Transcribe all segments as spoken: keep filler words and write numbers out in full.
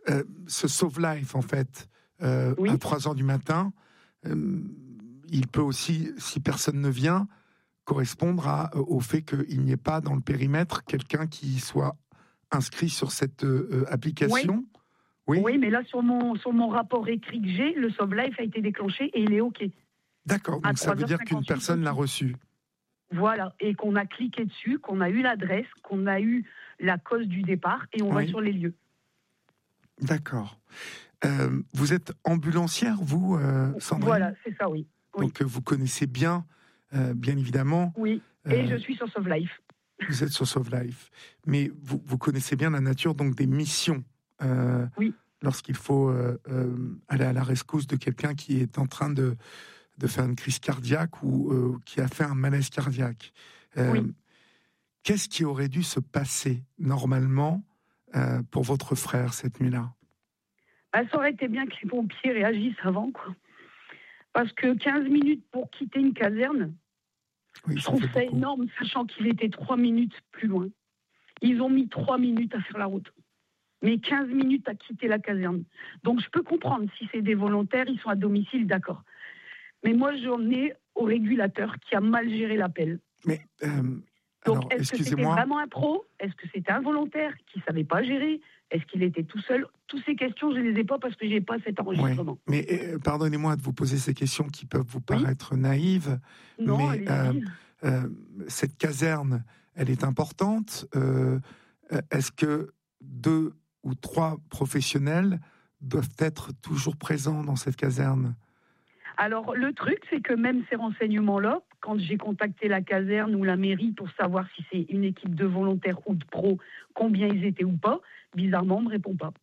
euh, ce sauve-life, en fait, euh, Oui. à trois heures du matin, euh, il peut aussi, si personne ne vient, correspondre à, au fait qu'il n'y ait pas dans le périmètre quelqu'un qui soit inscrit sur cette euh, application. Oui. Oui. Oui, mais là, sur mon, sur mon rapport écrit que j'ai, le sauve-life a été déclenché et il est OK. D'accord, donc ça veut dire qu'une personne l'a reçu. Voilà, et qu'on a cliqué dessus, qu'on a eu l'adresse, qu'on a eu la cause du départ, et on Oui. va sur les lieux. D'accord. Euh, vous êtes ambulancière, vous, euh, Sandrine ? Voilà, c'est ça, oui. oui. Donc euh, vous connaissez bien, euh, bien évidemment. Oui, et euh, je suis sur Sauve-Life. Vous êtes sur Sauve-Life. Mais vous, vous connaissez bien la nature donc des missions. Euh, oui. Lorsqu'il faut euh, euh, aller à la rescousse de quelqu'un qui est en train de, de faire une crise cardiaque ou euh, qui a fait un malaise cardiaque. Euh, oui. Qu'est-ce qui aurait dû se passer normalement euh, pour votre frère cette nuit-là ? Bah, ça aurait été bien que les pompiers réagissent avant, quoi. Parce que quinze minutes pour quitter une caserne, oui, je ça trouve fait ça beaucoup. énorme, sachant qu'il était trois minutes plus loin. Ils ont mis trois minutes à faire la route. Mais quinze minutes à quitter la caserne. Donc je peux comprendre, si c'est des volontaires, ils sont à domicile, d'accord. Mais moi, j'en ai au régulateur qui a mal géré l'appel. Mais, euh, Donc, alors, est-ce que c'était excusez-moi. vraiment un pro ? Est-ce que c'était un volontaire qui ne savait pas gérer ? Est-ce qu'il était tout seul ? Toutes ces questions, je ne les ai pas parce que je n'ai pas cet enregistrement. Ouais. Mais euh, pardonnez-moi de vous poser ces questions qui peuvent vous paraître oui. naïves. Non, mais euh, euh, cette caserne, elle est importante. Euh, est-ce que deux ou trois professionnels doivent être toujours présents dans cette caserne ? Alors, le truc, c'est que même ces renseignements-là, quand j'ai contacté la caserne ou la mairie pour savoir si c'est une équipe de volontaires ou de pros, combien ils étaient ou pas, bizarrement, on ne me répond pas.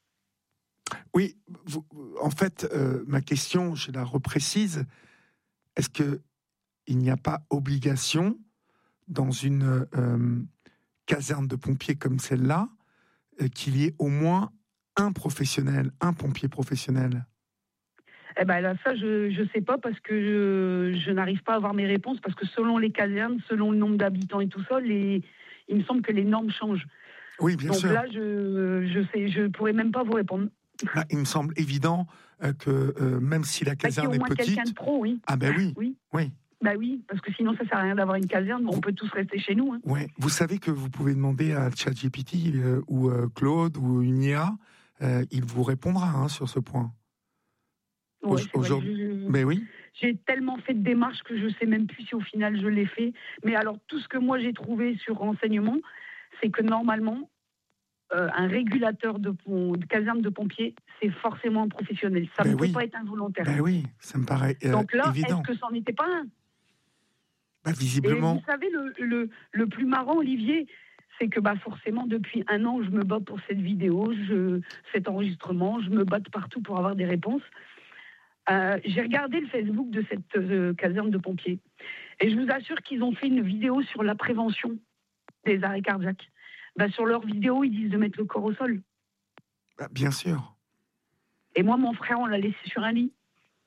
Oui, vous, en fait, euh, ma question, je la reprécise. Est-ce qu'il n'y a pas obligation dans une euh, caserne de pompiers comme celle-là euh, qu'il y ait au moins un professionnel, un pompier professionnel ? Eh ben là, ça, je ne sais pas parce que je, je n'arrive pas à avoir mes réponses parce que selon les casernes, selon le nombre d'habitants et tout ça, les, il me semble que les normes changent. Oui, bien Donc sûr. Donc là, je je sais, je pourrais même pas vous répondre. Bah, il me semble évident euh, que euh, même si la caserne bah, est petite, quelqu'un de pro, oui. Ah ben oui, oui, oui. Bah oui, parce que sinon ça sert à rien d'avoir une caserne. On vous... peut tous rester chez nous. Hein. Ouais. Vous savez que vous pouvez demander à ChatGPT euh, ou euh, Claude ou une I A, euh, il vous répondra hein, sur ce point. Ouais, Au- aujourd'hui. Je... Mais oui. J'ai tellement fait de démarches que je ne sais même plus si au final je l'ai fait. Mais alors tout ce que moi j'ai trouvé sur renseignement, c'est que normalement, euh, un régulateur de, de caserne de pompiers, c'est forcément un professionnel. Ça ben ne oui. peut pas être un volontaire. Ben oui, ça me paraît euh, Donc là, évident. est-ce que ça n'en était pas un ? Bah, visiblement. Et vous savez, le, le, le plus marrant, Olivier, c'est que bah, forcément, depuis un an, je me bats pour cette vidéo, je, cet enregistrement, je me bats de partout pour avoir des réponses. Euh, j'ai regardé le Facebook de cette euh, caserne de pompiers. Et je vous assure qu'ils ont fait une vidéo sur la prévention des arrêts cardiaques. Bah, sur leur vidéo, ils disent de mettre le corps au sol. Bah, bien sûr. Et moi, mon frère, on l'a laissé sur un lit.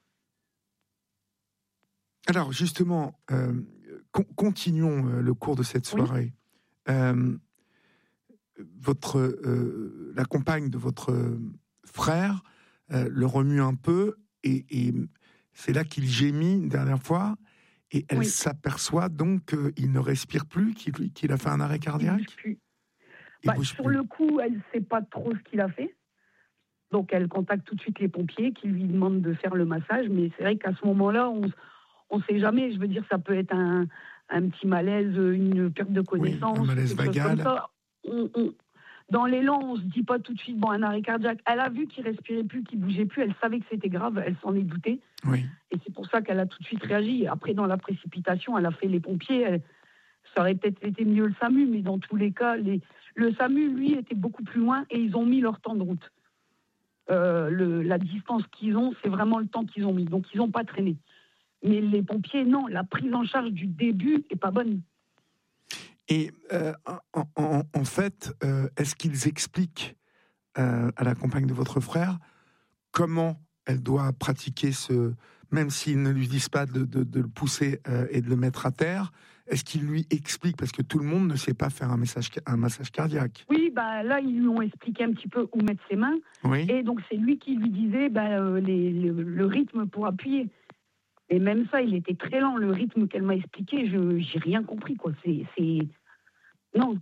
Alors, justement, euh, con- continuons euh, le cours de cette soirée. Oui. Euh, votre, euh, la compagne de votre frère euh, le remue un peu et, et c'est là qu'il gémit une dernière fois et elle oui. s'aperçoit donc qu'il ne respire plus, qu'il, qu'il a fait un arrêt cardiaque. Il bouge plus. Il bah, bouge sur plus. le coup, elle ne sait pas trop ce qu'il a fait. Donc, elle contacte tout de suite les pompiers qui lui demandent de faire le massage. Mais c'est vrai qu'à ce moment-là, on ne sait jamais. Je veux dire, ça peut être un, un petit malaise, une perte de connaissance. Oui, un malaise vagal. Comme ça. On, on, dans l'élan, on ne se dit pas tout de suite, bon, un arrêt cardiaque. Elle a vu qu'il respirait plus, qu'il bougeait plus. Elle savait que c'était grave. Elle s'en est doutée. Oui. Et c'est pour ça qu'elle a tout de suite réagi. Après, dans la précipitation, elle a fait les pompiers. Elle, ça aurait peut-être été mieux le SAMU, mais dans tous les cas, les, le SAMU, lui, était beaucoup plus loin et ils ont mis leur temps de route. Euh, le, la distance qu'ils ont, c'est vraiment le temps qu'ils ont mis. Donc, ils n'ont pas traîné. Mais les pompiers, non, la prise en charge du début n'est pas bonne. Et euh, en, en, en fait, euh, est-ce qu'ils expliquent euh, à la compagne de votre frère comment elle doit pratiquer ce... Même s'ils ne lui disent pas de, de, de le pousser euh, et de le mettre à terre, est-ce qu'il lui explique, parce que tout le monde ne sait pas faire un, message, un massage cardiaque? Oui, bah, là, ils lui ont expliqué un petit peu où mettre ses mains. Oui. Et donc, c'est lui qui lui disait bah, euh, les, les, le rythme pour appuyer. Et même ça, il était très lent, le rythme qu'elle m'a expliqué, je n'ai rien compris, quoi. C'est, c'est... Non.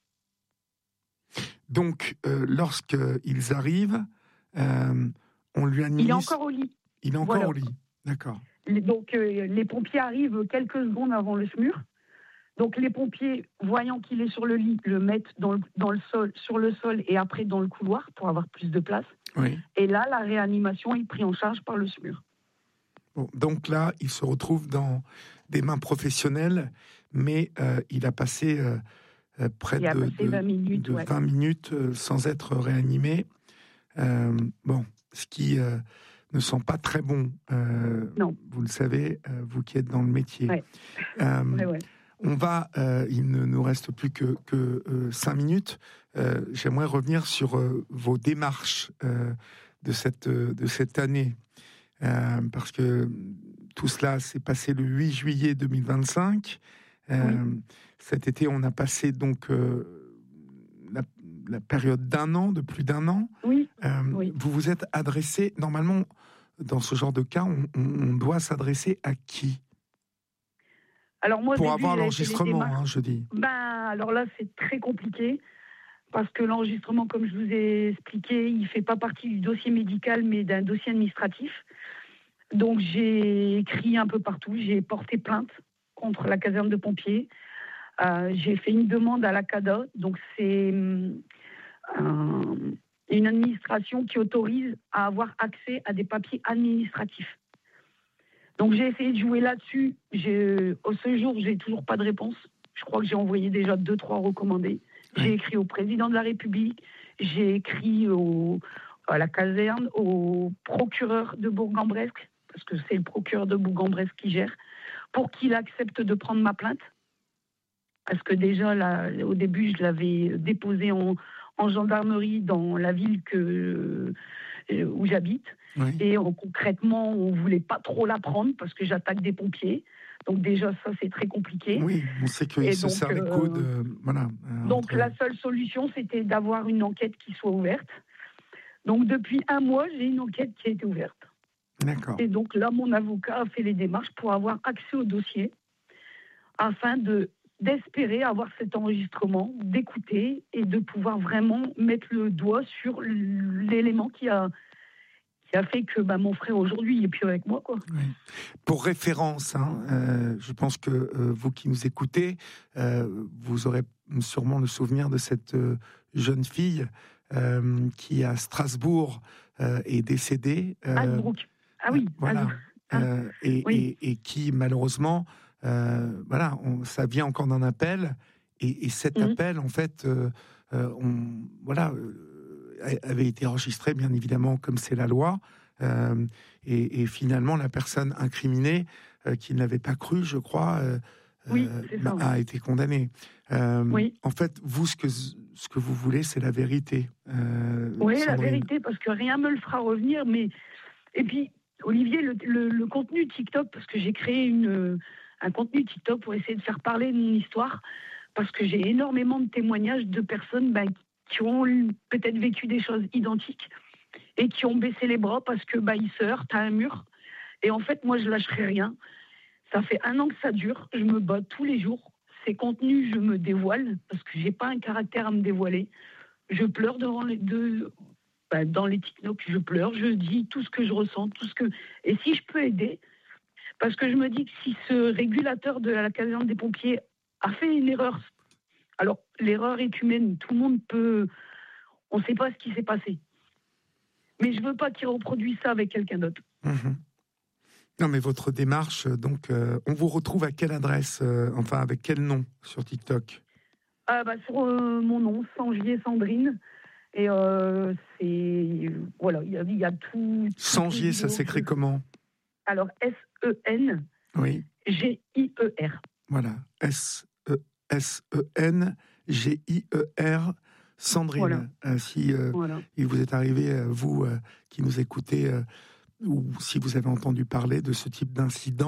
Donc, euh, lorsqu'ils arrivent, euh, on lui administre... Il est encore au lit. Il est encore Voilà. au lit, d'accord. Donc, euh, les pompiers arrivent quelques secondes avant le S M U R. Donc, les pompiers, voyant qu'il est sur le lit, le mettent dans le, dans le sol, sur le sol et après dans le couloir pour avoir plus de place. Oui. Et là, la réanimation est prise en charge par le S M U R. Bon, donc là, il se retrouve dans des mains professionnelles, mais euh, il a passé euh, euh, près il a de, passé de vingt minutes, de ouais. vingt minutes euh, sans être réanimé. Euh, bon, ce qui euh, ne sent pas très bon. Euh, non. Vous le savez, euh, vous qui êtes dans le métier. Ouais. Euh, ouais, ouais. On va, euh, il ne nous reste plus que, que euh, cinq minutes. Euh, j'aimerais revenir sur euh, vos démarches euh, de cette de cette année. Euh, parce que tout cela s'est passé le huit juillet deux mille vingt-cinq. Euh, oui. Cet été, on a passé donc euh, la, la période d'un an, de plus d'un an. Oui. Euh, oui. Vous vous êtes adressé, normalement, dans ce genre de cas, on, on doit s'adresser à qui? Alors moi, Pour début, avoir l'enregistrement, hein, je dis. Ben, alors là, c'est très compliqué. Parce que l'enregistrement, comme je vous ai expliqué, il ne fait pas partie du dossier médical, mais d'un dossier administratif. Donc, j'ai écrit un peu partout. J'ai porté plainte contre la caserne de pompiers. Euh, j'ai fait une demande à la C A D A. Donc, c'est euh, une administration qui autorise à avoir accès à des papiers administratifs. Donc, j'ai essayé de jouer là-dessus. J'ai, au ce jour, j'ai toujours pas de réponse. Je crois que j'ai envoyé déjà deux, trois recommandés. J'ai écrit au président de la République, j'ai écrit au, à la caserne, au procureur de Bourg-en-Bresse, parce que c'est le procureur de Bourg-en-Bresse qui gère, pour qu'il accepte de prendre ma plainte. Parce que déjà, là, au début, je l'avais déposée en, en gendarmerie dans la ville que, euh, où j'habite. Oui. Et on, concrètement, on ne voulait pas trop la prendre parce que j'attaque des pompiers. Donc déjà, ça, c'est très compliqué. Oui, on sait qu'ils se serrent les coudes. Euh, voilà, euh, donc entre... la seule solution, c'était d'avoir une enquête qui soit ouverte. Donc depuis un mois, j'ai une enquête qui a été ouverte. D'accord. Et donc là, mon avocat a fait les démarches pour avoir accès au dossier afin de, d'espérer avoir cet enregistrement, d'écouter et de pouvoir vraiment mettre le doigt sur l'élément qui a... qui a fait que bah, mon frère aujourd'hui n'est plus avec moi, quoi. Oui. Pour référence, hein, euh, je pense que euh, vous qui nous écoutez, euh, vous aurez sûrement le souvenir de cette euh, jeune fille euh, qui à Strasbourg euh, est décédée. Euh, Hasbrook. Ah oui. Voilà. Ah. Euh, et, oui. et, et qui malheureusement, euh, voilà, on, ça vient encore d'un appel. Et, et cet mm-hmm. appel, en fait, euh, euh, on, voilà. Euh, avait été enregistré, bien évidemment, comme c'est la loi. Euh, et, et finalement, la personne incriminée, euh, qui ne l'avait pas cru, je crois, euh, oui, euh, ça, a oui. été condamnée. Euh, oui. En fait, vous, ce que, ce que vous voulez, c'est la vérité. Euh, oui, Sandrine. La vérité, parce que rien ne me le fera revenir. Mais... Et puis, Olivier, le, le, le contenu TikTok, parce que j'ai créé une, un contenu TikTok pour essayer de faire parler de mon histoire, parce que j'ai énormément de témoignages de personnes ben, qui ont peut-être vécu des choses identiques et qui ont baissé les bras parce que bah, ils se heurtent à un mur. Et en fait, moi, je lâcherai rien. Ça fait un an que ça dure. Je me bats tous les jours. Ces contenus, je me dévoile parce que j'ai pas un caractère à me dévoiler. Je pleure devant les deux, bah, dans les TikTok, je pleure. Je dis tout ce que je ressens, tout ce que. Et si je peux aider, parce que je me dis que si ce régulateur de la caserne des pompiers a fait une erreur. Alors, l'erreur est humaine, tout le monde peut... On ne sait pas ce qui s'est passé. Mais je ne veux pas qu'il reproduise ça avec quelqu'un d'autre. Mmh. Non, mais votre démarche, donc, euh, on vous retrouve à quelle adresse, euh, enfin, avec quel nom sur TikTok? Ah, bah, sur euh, mon nom, Sangier Sandrine. Et euh, c'est... Voilà, il y a, y a tout... Sangier, ça s'écrit que... comment? Alors, S E N Oui. G I E R. Voilà, S E S E N G I E R, Sandrine. Voilà. Euh, si euh, voilà. il vous est arrivé, euh, vous euh, qui nous écoutez, euh, ou si vous avez entendu parler de ce type d'incident,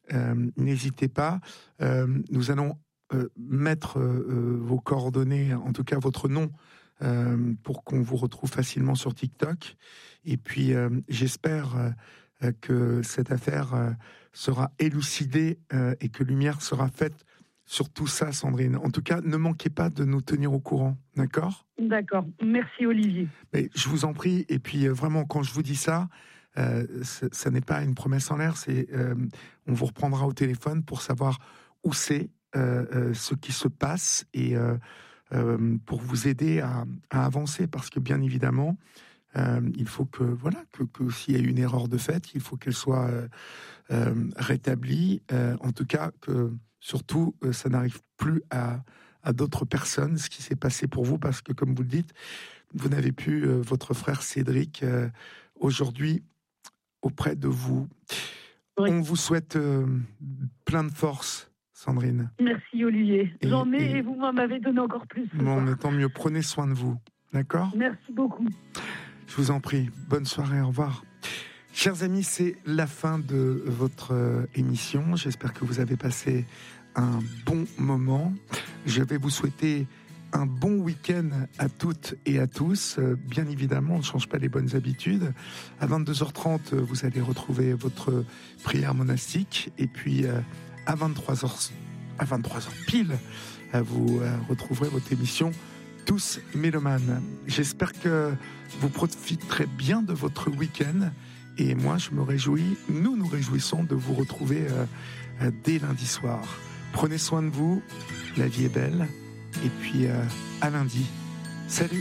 euh, n'hésitez pas. Euh, nous allons euh, mettre euh, vos coordonnées, en tout cas votre nom, euh, pour qu'on vous retrouve facilement sur TikTok. Et puis, euh, j'espère euh, que cette affaire euh, sera élucidée euh, et que lumière sera faite sur tout ça, Sandrine. En tout cas, ne manquez pas de nous tenir au courant, d'accord ? D'accord. Merci, Olivier. Mais je vous en prie. Et puis, euh, vraiment, quand je vous dis ça, euh, ça n'est pas une promesse en l'air. C'est, euh, on vous reprendra au téléphone pour savoir où c'est, euh, euh, ce qui se passe et euh, euh, pour vous aider à, à avancer. Parce que, bien évidemment, euh, il faut que, voilà, que, que s'il y a une erreur de fait, il faut qu'elle soit euh, euh, rétablie. Euh, en tout cas, que surtout, euh, ça n'arrive plus à, à d'autres personnes, ce qui s'est passé pour vous, parce que, comme vous le dites, vous n'avez plus euh, votre frère Cédric euh, aujourd'hui auprès de vous. Oui. On vous souhaite euh, plein de force, Sandrine. Merci, Olivier. Et, J'en ai et, et vous m'en avez donné encore plus. Bon, mais tant mieux. Prenez soin de vous. D'accord ? Merci beaucoup. Je vous en prie. Bonne soirée. Au revoir. Chers amis, c'est la fin de votre euh, émission. J'espère que vous avez passé un bon moment. Je vais vous souhaiter un bon week-end à toutes et à tous. Euh, bien évidemment, on ne change pas les bonnes habitudes. À vingt-deux heures trente, vous allez retrouver votre prière monastique. Et puis, euh, à vingt-trois heures, à vingt-trois heures pile, euh, vous euh, retrouverez votre émission Tous Mélomanes. J'espère que vous profiterez bien de votre week-end. Et moi, je me réjouis, nous nous réjouissons de vous retrouver euh, euh, dès lundi soir. Prenez soin de vous, la vie est belle. Et puis, euh, à lundi. Salut!